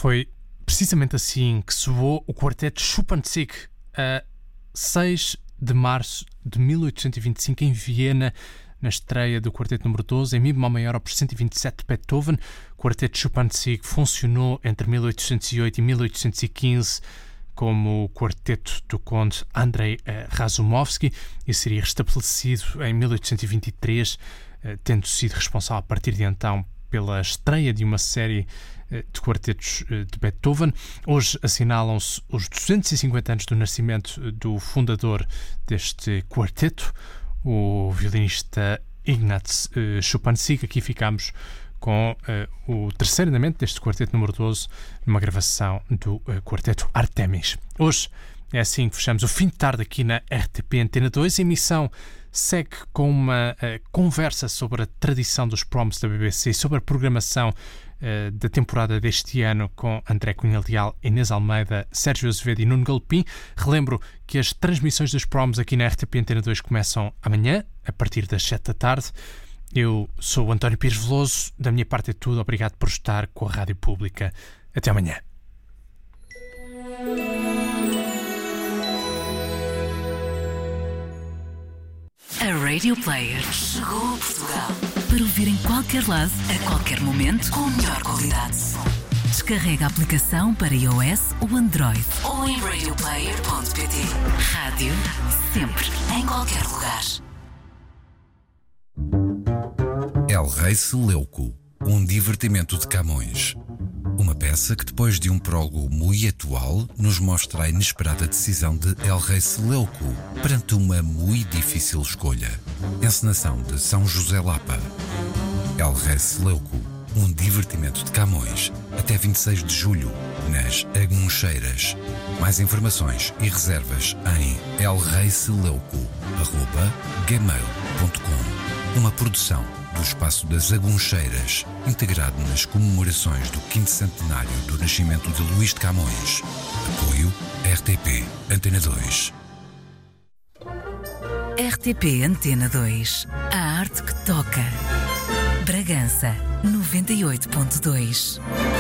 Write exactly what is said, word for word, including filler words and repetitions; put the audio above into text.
Foi precisamente assim que soou o quarteto Schuppanzig a seis de março de mil oitocentos e vinte e cinco em Viena, na estreia do quarteto número doze, em Mi bemol maior opus cento e vinte e sete de Beethoven. O quarteto Schuppanzig funcionou entre mil oitocentos e oito e mil oitocentos e quinze como o quarteto do conde Andrei Razumovsky e seria restabelecido em mil oitocentos e vinte e três, tendo sido responsável a partir de então pela estreia de uma série de quartetos de Beethoven. Hoje assinalam-se os duzentos e cinquenta anos do nascimento do fundador deste quarteto, o violinista Ignaz Schuppanzig. Aqui ficamos com uh, o terceiro andamento deste quarteto número doze, numa gravação do uh, quarteto Artemis. Hoje é assim que fechamos o fim de tarde aqui na R T P Antena dois. A emissão segue com uma uh, conversa sobre a tradição dos proms da B B C e sobre a programação uh, da temporada deste ano com André Cunha Leal, Inês Almeida, Sérgio Azevedo e Nuno Galopim. Relembro que as transmissões dos proms aqui na R T P Antena dois começam amanhã, a partir das sete da tarde. Eu sou o António Pires Veloso. Da minha parte é tudo. Obrigado por estar com a Rádio Pública. Até amanhã. A Radio Player chegou a Portugal para ouvir em qualquer lado, a qualquer momento, com a melhor qualidade. Descarrega a aplicação para iOS ou Android ou em radio player ponto pt. Rádio sempre, em qualquer lugar. El Rei Seleuco, um divertimento de Camões. Uma peça que, depois de um prólogo muito atual, nos mostra a inesperada decisão de El Rei Seleuco perante uma muito difícil escolha. Encenação de São José Lapa. El Rei Seleuco, um divertimento de Camões, até vinte e seis de julho, nas Aguncheiras. Mais informações e reservas em el rei seleuco arroba gmail ponto com. Uma produção do Espaço das Aguncheiras, integrado nas comemorações do quinto centenário do nascimento de Luís de Camões. Apoio R T P Antena dois. R T P Antena dois. A arte que toca. Bragança noventa e oito ponto dois.